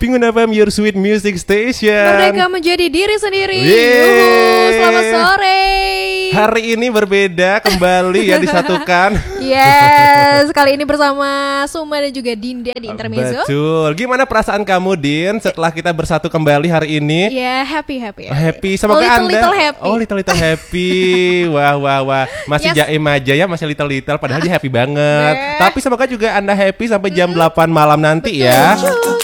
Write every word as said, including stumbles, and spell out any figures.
Pengun F M, your sweet music station. Merdeka menjadi diri sendiri. Yeay. Yuhu, selamat sore. Hari ini berbeda kembali ya, disatukan. Yes, kali ini bersama Suma dan juga Dinda di Intermezzo. Betul. Gimana perasaan kamu, Din, setelah kita bersatu kembali hari ini? Ya, happy, happy. Happy. Semoga little, Anda little happy. Oh, little little happy. Wah, wah, wah. Masih Yes. jaim aja ya, masih little little padahal dia happy banget. Beh. Tapi semoga juga Anda happy sampai jam delapan malam nanti ya. Betul.